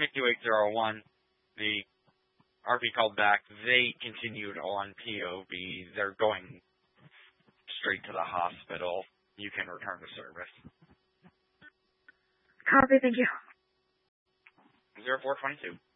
MickY2801, the RP called back. They continued on POB. They're going straight to the hospital. You can return to service. Copy, thank you. 0422.